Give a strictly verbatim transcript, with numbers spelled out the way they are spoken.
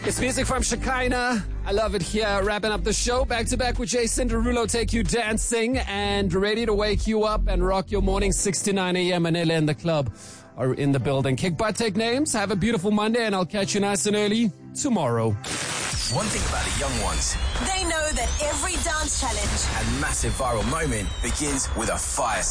It's music from Shekinah. I love it here. Wrapping up the show. Back to back with Jason Derulo. Take you dancing and ready to wake you up and rock your morning. six to nine a.m. Manila in the club are in the building. Kick butt, take names. Have a beautiful Monday, and I'll catch you nice and early tomorrow. One thing about the young ones, they know that every dance challenge and massive viral moment begins with a fire